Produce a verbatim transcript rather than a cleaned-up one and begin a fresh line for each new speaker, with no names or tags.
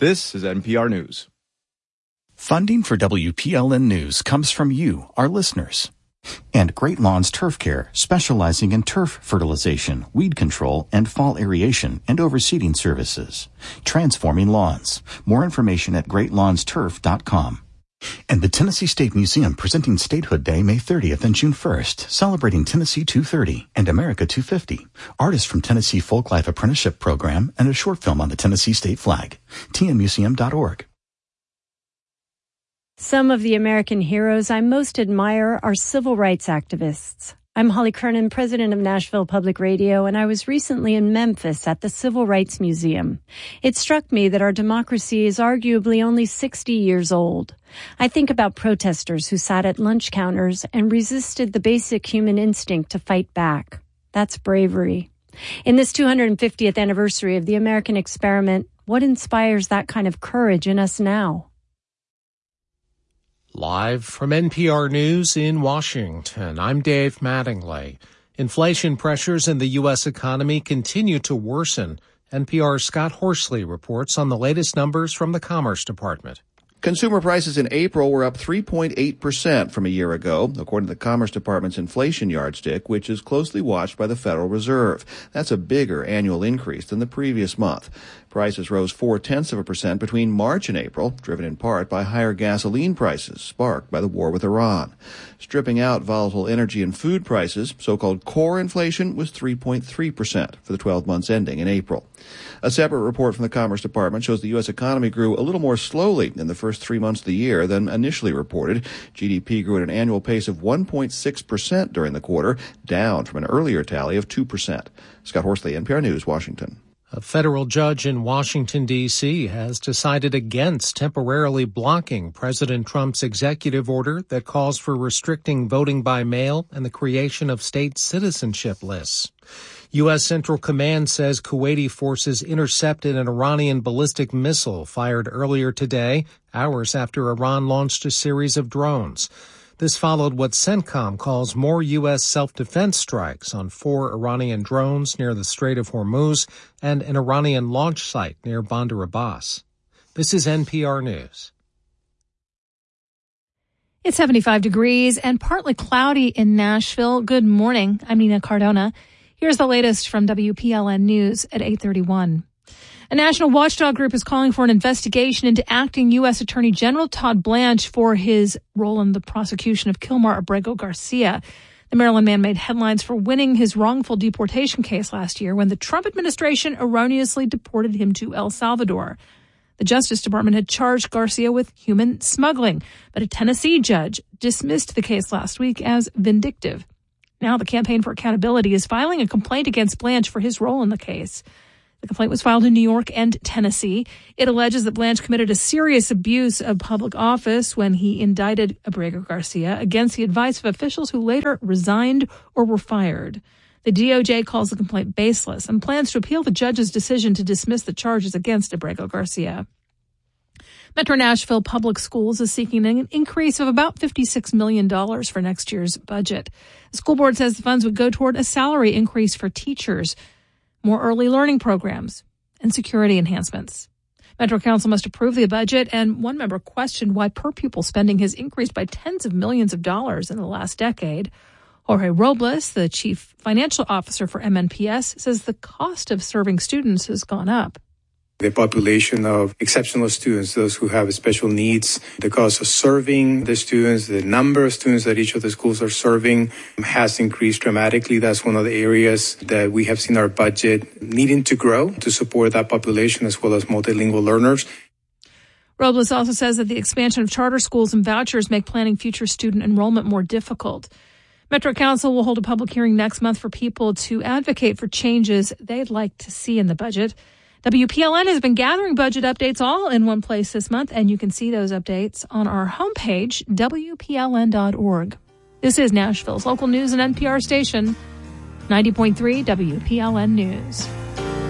This is N P R News.
Funding for W P L N News comes from you, our listeners. And Great Lawns Turf Care, specializing in turf fertilization, weed control, and fall aeration and overseeding services. Transforming lawns. More information at great lawns turf dot com. And the Tennessee State Museum presenting Statehood Day May thirtieth and June first, celebrating Tennessee two thirty and America two fifty. Artists from Tennessee Folklife Apprenticeship Program and a short film on the Tennessee State flag. T N museum dot org.
Some of the American heroes I most admire are civil rights activists. I'm Holly Kernan, president of Nashville Public Radio, and I was recently in Memphis at the Civil Rights Museum. It struck me that our democracy is arguably only sixty years old. I think about protesters who sat at lunch counters and resisted the basic human instinct to fight back. That's bravery. In this two hundred fiftieth anniversary of the American experiment, what inspires that kind of courage in us now?
Live from N P R News in Washington, I'm Dave Mattingly. Inflation pressures in the U S economy continue to worsen. N P R's Scott Horsley reports on the latest numbers from the Commerce Department.
Consumer prices in April were up three point eight percent from a year ago, according to the Commerce Department's inflation yardstick, which is closely watched by the Federal Reserve. That's a bigger annual increase than the previous month. Prices rose four-tenths of a percent between March and April, driven in part by higher gasoline prices sparked by the war with Iran. Stripping out volatile energy and food prices, so-called core inflation was three point three percent for the twelve months ending in April. A separate report from the Commerce Department shows the U S economy grew a little more slowly in the first three months of the year than initially reported. G D P grew at an annual pace of one point six percent during the quarter, down from an earlier tally of two percent. Scott Horsley, N P R News, Washington.
A federal judge in Washington, D C has decided against temporarily blocking President Trump's executive order that calls for restricting voting by mail and the creation of state citizenship lists. U S. Central Command says Kuwaiti forces intercepted an Iranian ballistic missile fired earlier today, hours after Iran launched a series of drones. This followed what CENTCOM calls more U S self-defense strikes on four Iranian drones near the Strait of Hormuz and an Iranian launch site near Bandar Abbas. This is N P R News.
It's seventy-five degrees and partly cloudy in Nashville. Good morning. I'm Nina Cardona. Here's the latest from W P L N News at eight thirty-one. A national watchdog group is calling for an investigation into acting U S. Attorney General Todd Blanche for his role in the prosecution of Kilmar Abrego Garcia. The Maryland man made headlines for winning his wrongful deportation case last year when the Trump administration erroneously deported him to El Salvador. The Justice Department had charged Garcia with human smuggling, but a Tennessee judge dismissed the case last week as vindictive. Now the Campaign for Accountability is filing a complaint against Blanche for his role in the case. The complaint was filed in New York and Tennessee. It alleges that Blanche committed a serious abuse of public office when he indicted Abrego Garcia against the advice of officials who later resigned or were fired. The D O J calls the complaint baseless and plans to appeal the judge's decision to dismiss the charges against Abrego Garcia. Metro Nashville Public Schools is seeking an increase of about fifty-six million dollars for next year's budget. The school board says the funds would go toward a salary increase for teachers, more early learning programs, and security enhancements. Metro Council must approve the budget, and one member questioned why per-pupil spending has increased by tens of millions of dollars in the last decade. Jorge Robles, the chief financial officer for M N P S, says the cost of serving students has gone up.
The population of exceptional students, those who have special needs, the cost of serving the students, the number of students that each of the schools are serving has increased dramatically. That's one of the areas that we have seen our budget needing to grow to support that population as well as multilingual learners.
Robles also says that the expansion of charter schools and vouchers make planning future student enrollment more difficult. Metro Council will hold a public hearing next month for people to advocate for changes they'd like to see in the budget. W P L N has been gathering budget updates all in one place this month, and you can see those updates on our homepage, W P L N dot org. This is Nashville's local news and N P R station, ninety point three W P L N News.